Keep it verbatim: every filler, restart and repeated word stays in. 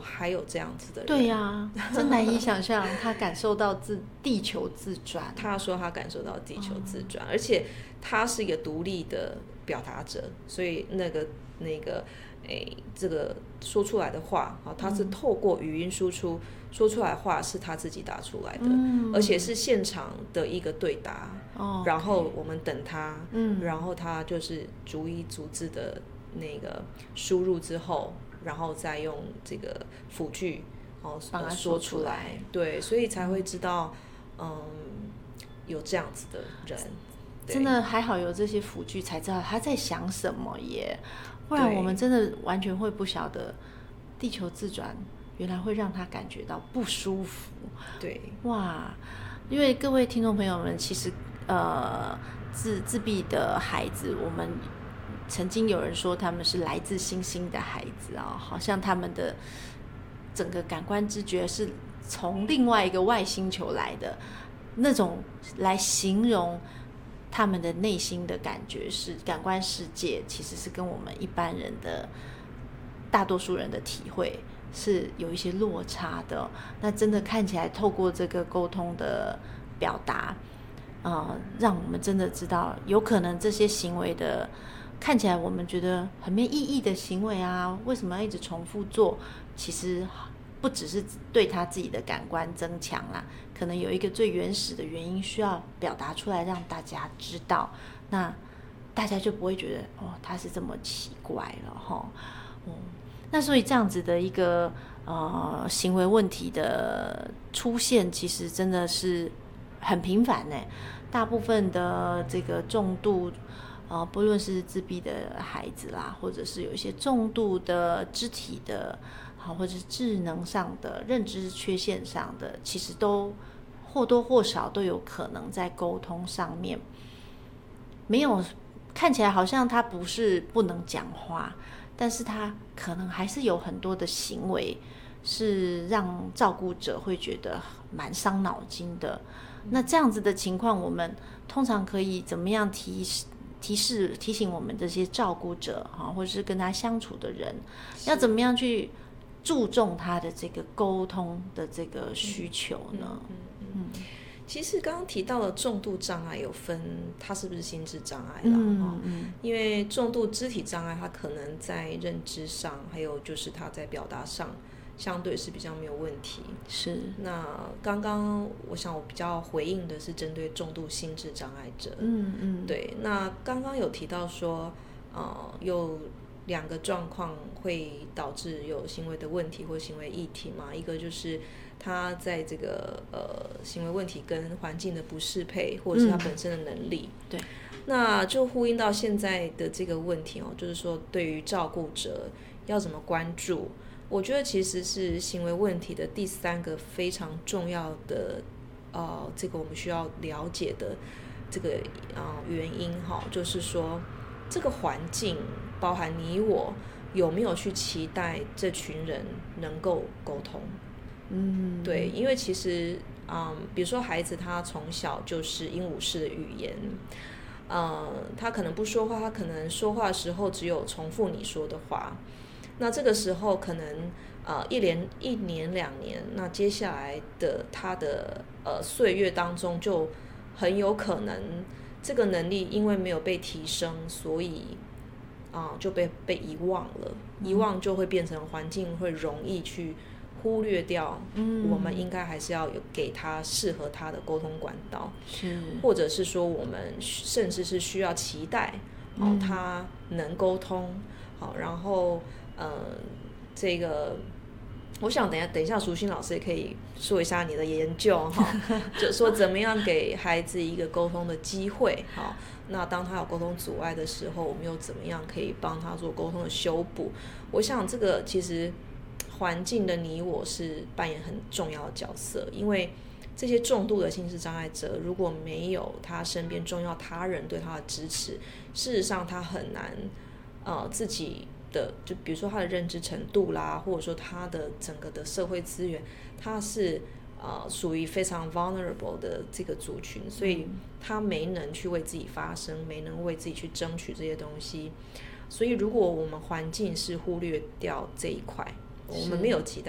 还有这样子的人。 对呀、啊，真难以想象他感受到自地球自转。 他说他感受到地球自转，哦、而且他是一个独立的表达者，所以那个那个诶，这个说出来的话，他是透过语音输出、嗯、说出来的话是他自己打出来的，嗯、而且是现场的一个对答，哦、然后我们等他，嗯、然后他就是逐一逐字的那个输入之后，然后再用这个辅句哦把它说出来，对，所以才会知道，嗯，有这样子的人。 真的还好有这些辅具才知道他在想什么耶，不然我们真的完全会不晓得地球自转原来会让他感觉到不舒服。 对， 哇，因为各位听众朋友们，其实呃自自闭的孩子，我们曾经有人说他们是来自星星的孩子啊、哦，好像他们的整个感官知觉是从另外一个外星球来的那种，来形容他们的内心的感觉是感官世界，其实是跟我们一般人的大多数人的体会是有一些落差的。那真的看起来透过这个沟通的表达，呃，让我们真的知道，有可能这些行为的看起来我们觉得很没意义的行为啊，为什么要一直重复做？其实不只是对他自己的感官增强啦，可能有一个最原始的原因需要表达出来让大家知道，那大家就不会觉得哦他是这么奇怪了齁、嗯。那所以这样子的一个呃行为问题的出现，其实真的是很频繁呢。大部分的这个重度呃不论是自闭的孩子啦，或者是有一些重度的肢体的好，或者是智能上的认知缺陷上的，其实都或多或少都有可能在沟通上面没有，看起来好像他不是不能讲话，但是他可能还是有很多的行为是让照顾者会觉得蛮伤脑筋的。那这样子的情况，我们通常可以怎么样提示提示提醒我们这些照顾者或者是跟他相处的人，要怎么样去注重他的这个沟通的这个需求呢？ 嗯嗯嗯嗯、其实刚刚提到的重度障碍有分，它是不是心智障碍啦？嗯嗯、因为重度肢体障碍，它可能在认知上，还有就是它在表达上，相对是比较没有问题。 是。 那刚刚我想我比较回应的是针对重度心智障碍者。嗯嗯。对，那刚刚有提到说，呃，有两个状况会导致有行为的问题或行为议题嘛，一个就是他在这个呃行为问题跟环境的不适配，或者是他本身的能力。 嗯、对， 那就呼应到现在的这个问题哦，就是说对于照顾者要怎么关注，我觉得其实是行为问题的第三个非常重要的呃这个我们需要了解的这个呃原因哈，就是说这个环境包含你我有没有去期待这群人能够沟通。嗯，对，因为其实嗯，比如说孩子他从小就是鹦鹉式的语言，呃，他可能不说话，他可能说话的时候只有重复你说的话，那这个时候可能呃一连一年两年，那接下来的他的呃岁月当中就很有可能这个能力因为没有被提升，所以啊、呃、就被被遗忘了，遗忘就会变成环境会容易去忽略掉，嗯，我们应该还是要有给他适合他的沟通管道， 是， 或者是说我们甚至是需要期待，哦，嗯、他能沟通，好，然后呃，这个我想等一下等一下淑馨老师也可以说一下你的研究哈，就说怎么样给孩子一个沟通的机会，好，那当他有沟通阻碍的时候，我们又怎么样可以帮他做沟通的修补？我想这个其实环境的你我是扮演很重要的角色，因为这些重度的心智障碍者如果没有他身边重要他人对他的支持，事实上他很难呃自己的，就比如说他的认知程度啦，或者说他的整个的社会资源，他是呃属于非常 vulnerable 的这个族群，所以他没能去为自己发声，没能为自己去争取这些东西。所以如果我们环境是忽略掉这一块，我们没有期